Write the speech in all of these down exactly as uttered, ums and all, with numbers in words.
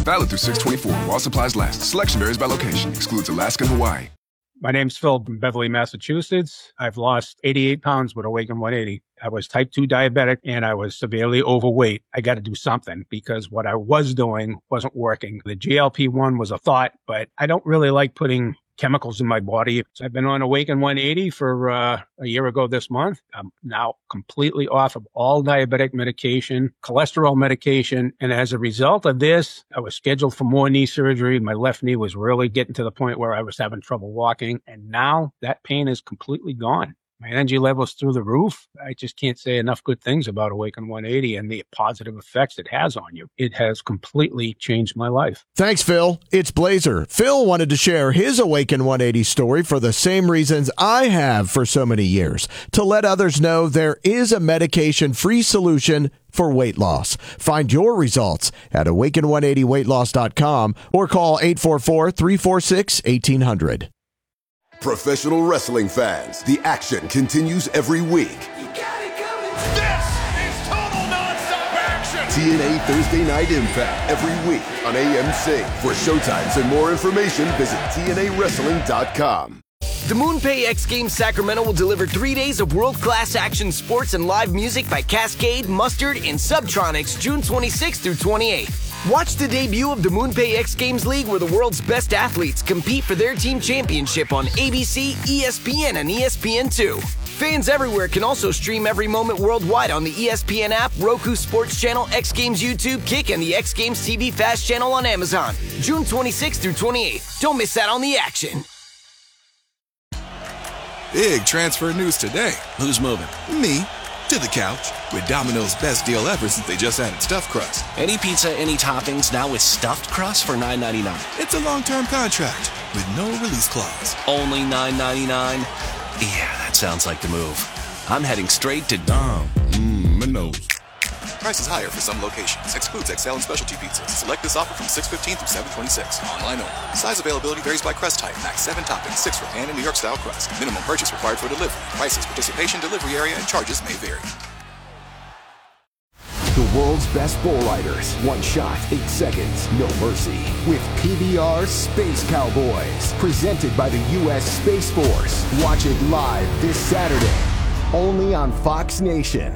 Valid through six twenty-four while supplies last. Selection varies by location. Excludes Alaska and Hawaii. My name's Phil from Beverly, Massachusetts. I've lost eighty-eight pounds with Awaken one eighty. I was type two diabetic and I was severely overweight. I got to do something because what I was doing wasn't working. The G L P one was a thought, but I don't really like putting chemicals in my body. So I've been on Awaken one eighty for uh, a year ago this month. I'm now completely off of all diabetic medication, cholesterol medication. And as a result of this, I was scheduled for more knee surgery. My left knee was really getting to the point where I was having trouble walking. And now that pain is completely gone. My energy level's through the roof. I just can't say enough good things about Awaken one eighty and the positive effects it has on you. It has completely changed my life. Thanks, Phil. It's Blazer. Phil wanted to share his Awaken one eighty story for the same reasons I have for so many years, to let others know there is a medication-free solution for weight loss. Find your results at awaken one eighty weight loss dot com or call eight four four, three four six, one eight zero zero. Professional wrestling fans, the action continues every week. You got it coming. This is total nonstop action. T N A Thursday Night Impact every week on A M C. For showtimes and more information, visit T N A wrestling dot com. The MoonPay X Games Sacramento will deliver three days of world-class action sports and live music by Cascade, Mustard, and Subtronics June twenty-sixth through twenty-eighth. Watch the debut of the MoonPay X Games League, where the world's best athletes compete for their team championship on A B C, E S P N, and E S P N two. Fans everywhere can also stream every moment worldwide on the E S P N app, Roku Sports Channel, X Games YouTube, Kick, and the X Games T V Fast Channel on Amazon. June twenty-sixth through twenty-eighth. Don't miss out on the action. Big transfer news today. Who's moving? Me. To the couch. With Domino's best deal ever since they just added stuffed crust. Any pizza, any toppings, now with stuffed crust for nine ninety-nine. It's a long-term contract with no release clause. Only nine ninety-nine? Yeah, that sounds like the move. I'm heading straight to Dom. Mmm, my nose. Prices higher for some locations. Excludes X L and specialty pizzas. Select this offer from six fifteen through seven twenty-six. Online only. Size availability varies by crust type. Max seven toppings, six for pan and New York style crust. Minimum purchase required for delivery. Prices, participation, delivery area, and charges may vary. The world's best bull riders. One shot, eight seconds, no mercy. With P B R Space Cowboys. Presented by the U S Space Force. Watch it live this Saturday. Only on Fox Nation.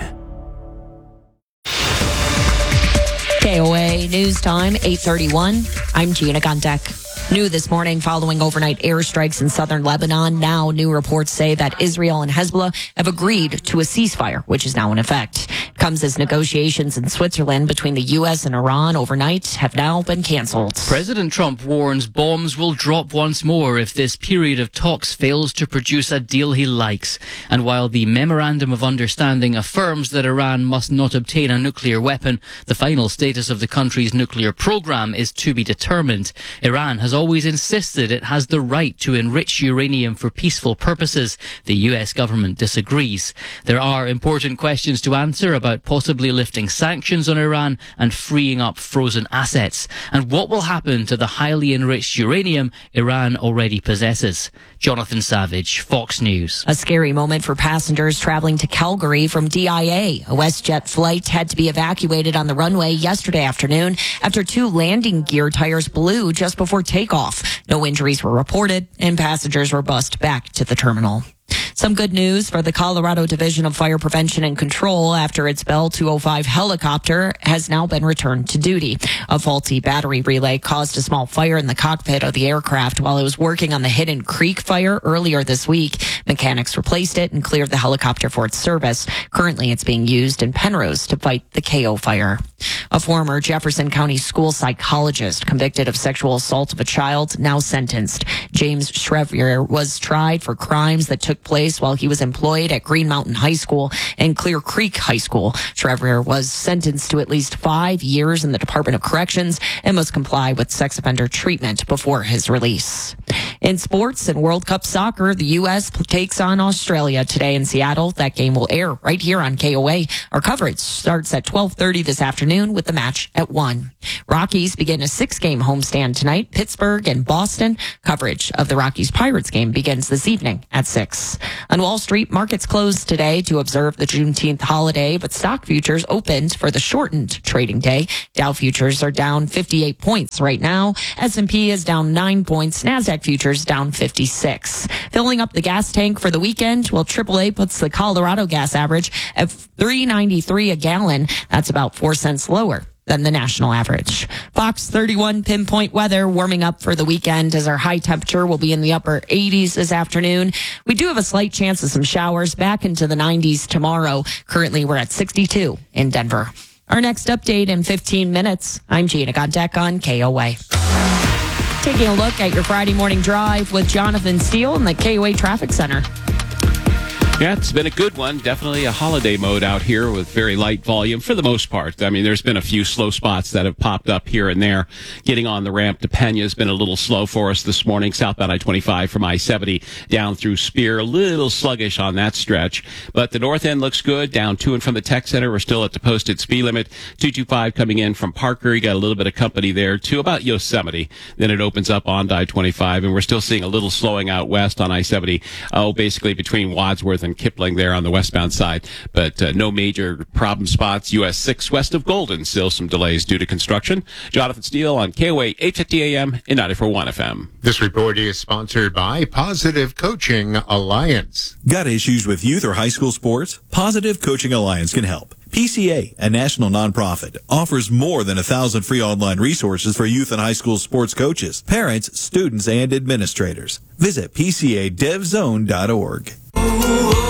K O A News Time, eight thirty-one. I'm Gina Guntek. New this morning following overnight airstrikes in southern Lebanon. Now new reports say that Israel and Hezbollah have agreed to a ceasefire, which is now in effect. Comes as negotiations in Switzerland between the U S and Iran overnight have now been canceled. President Trump warns bombs will drop once more if this period of talks fails to produce a deal he likes. And while the Memorandum of Understanding affirms that Iran must not obtain a nuclear weapon, the final status of the country's nuclear program is to be determined. Iran has always insisted it has the right to enrich uranium for peaceful purposes. The U S government disagrees. There are important questions to answer about possibly lifting sanctions on Iran and freeing up frozen assets. And what will happen to the highly enriched uranium Iran already possesses? Jonathan Savage, Fox News. A scary moment for passengers traveling to Calgary from D I A. A WestJet flight had to be evacuated on the runway yesterday afternoon after two landing gear tires blew just before takeoff. No injuries were reported, and passengers were bussed back to the terminal. Some good news for the Colorado Division of Fire Prevention and Control after its Bell two oh five helicopter has now been returned to duty. A faulty battery relay caused a small fire in the cockpit of the aircraft while it was working on the Hidden Creek fire earlier this week. Mechanics replaced it and cleared the helicopter for its service. Currently, it's being used in Penrose to fight the K O fire. A former Jefferson County school psychologist convicted of sexual assault of a child, now sentenced. James Shrevier was tried for crimes that took place while he was employed at Green Mountain High School and Clear Creek High School. Shrevier was sentenced to at least five years in the Department of Corrections and must comply with sex offender treatment before his release. In sports and World Cup soccer, the U S takes on Australia today in Seattle. That game will air right here on K O A. Our coverage starts at twelve thirty this afternoon with the match at one. Rockies begin a six-game homestand tonight. Pittsburgh and Boston. Coverage of the Rockies-Pirates game begins this evening at six. On Wall Street, markets closed today to observe the Juneteenth holiday, but stock futures opened for the shortened trading day. Dow futures are down fifty-eight points right now. S and P is down nine points. NASDAQ futures down fifty-six. Filling up the gas tank for the weekend, well, triple A puts the Colorado gas average at three ninety-three a gallon. That's about four cents lower than the national average. Fox thirty-one pinpoint weather warming up for the weekend as our high temperature will be in the upper eighties this afternoon. We do have a slight chance of some showers back into the nineties tomorrow. Currently, we're at sixty-two in Denver. Our next update in fifteen minutes. I'm Gina Godek on K O A. Taking a look at your Friday morning drive with Jonathan Steele in the K O A Traffic Center. Yeah, it's been a good one. Definitely a holiday mode out here with very light volume for the most part. I mean, there's been a few slow spots that have popped up here and there. Getting on the ramp to Pena has been a little slow for us this morning. Southbound I twenty-five from I seventy down through Spear. A little sluggish on that stretch. But the north end looks good. Down to and from the Tech Center. We're still at the posted speed limit. two twenty-five coming in from Parker. You got a little bit of company there to about Yosemite. Then it opens up on I twenty-five. And we're still seeing a little slowing out west on I seventy. Oh, basically between Wadsworth and Kipling there on the westbound side, but uh, no major problem spots. U S six west of Golden, still some delays due to construction. Jonathan Steele on K O A eight fifty A M and ninety-four point one F M. This report is sponsored by Positive Coaching Alliance. Got issues with youth or high school sports? Positive Coaching Alliance can help. P C A, a national nonprofit, offers more than a thousand free online resources for youth and high school sports coaches, parents, students, and administrators. Visit P C A dev zone dot org.